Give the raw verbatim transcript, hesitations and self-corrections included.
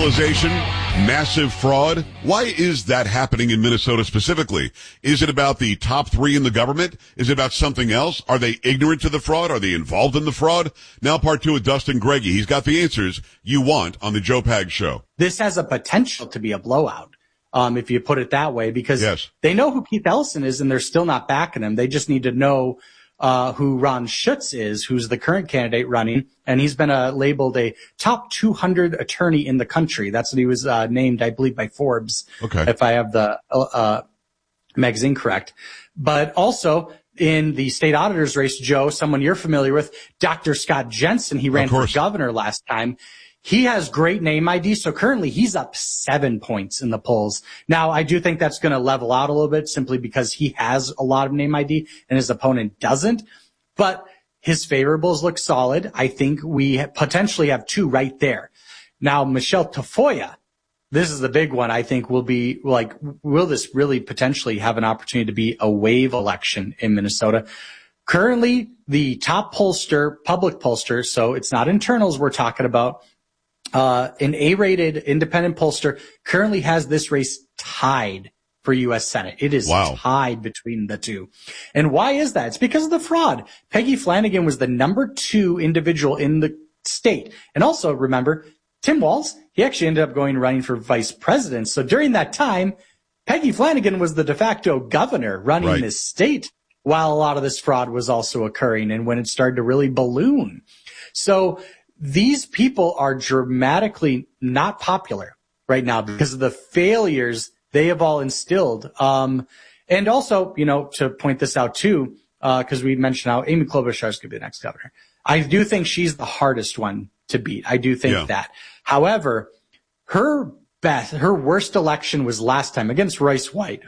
Centralization, massive fraud. Why is that happening in Minnesota specifically? Is it about the top three in the government? Is it about something else? Are they ignorant to the fraud? Are they involved in the fraud? Now part two with Dustin Greggy. He's got the answers you want on the Joe Pags Show. This has a potential to be a blowout, um, if you put it that way, because yes. they know who Keith Ellison is and they're still not backing him. They just need to know Uh, who Ron Schutz is, who's the current candidate running, and he's been uh, labeled a top two hundred attorney in the country. That's what he was uh, named, I believe, by Forbes, okay. if I have the uh, magazine correct. But also in the state auditor's race, Joe, someone you're familiar with, Doctor Scott Jensen, he ran for governor last time. He has great name I D, so currently he's up seven points in the polls. Now, I do think that's going to level out a little bit simply because he has a lot of name I D and his opponent doesn't. But his favorables look solid. I think we potentially have two right there. Now, Michelle Tafoya, this is the big one. I think will be like, will this really potentially have an opportunity to be a wave election in Minnesota? Currently, the top pollster, public pollster, so it's not internals we're talking about, Uh, an A-rated independent pollster currently has this race tied for U S Senate. It is wow. tied between the two. And why is that? It's because of the fraud. Peggy Flanagan was the number two individual in the state. And also, remember, Tim Walz, he actually ended up going running for vice president. So during that time, Peggy Flanagan was the de facto governor running right. this state while a lot of this fraud was also occurring and when it started to really balloon. So these people are dramatically not popular right now because of the failures they have all instilled. Um, and also, you know, to point this out too, uh, cause we mentioned how Amy Klobuchar is going to be the next governor. I do think she's the hardest one to beat. I do think yeah. that. However, her best, her worst election was last time against Royce White,